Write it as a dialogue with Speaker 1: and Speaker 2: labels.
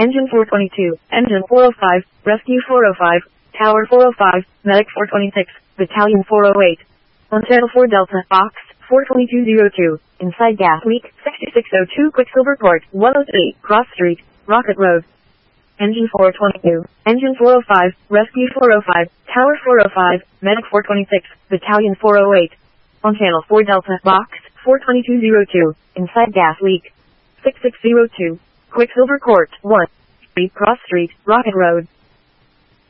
Speaker 1: Engine 422, Engine 405, Rescue 405, Tower 405, Medic 426, Battalion 408. On Channel 4 Delta, Box 42202, inside gas leak, 6602 Quicksilver Court, 103, Cross Street, Rocket Road. Engine 422, Engine 405, Rescue 405, Tower 405, Medic 426, Battalion 408. On Channel 4 Delta, Box 42202, inside gas leak, 6602, Quicksilver Court, 1, 3, Cross Street, Rocket Road.